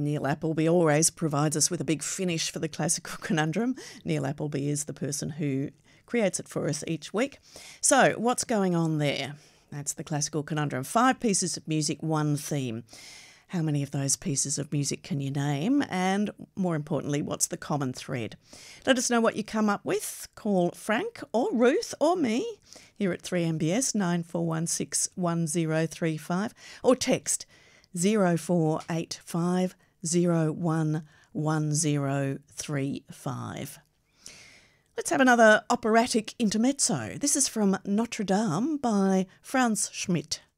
Neil Appleby always provides us with a big finish for the classical conundrum. Neil Appleby is the person who creates it for us each week. So what's going on there? That's the classical conundrum. 5 pieces of music, 1 theme. How many of those pieces of music can you name? And more importantly, what's the common thread? Let us know what you come up with. Call Frank or Ruth or me here at 3MBS 9416 1035 or text 0485 011035. Let's have another operatic intermezzo. This is from Notre Dame by Franz Schmidt.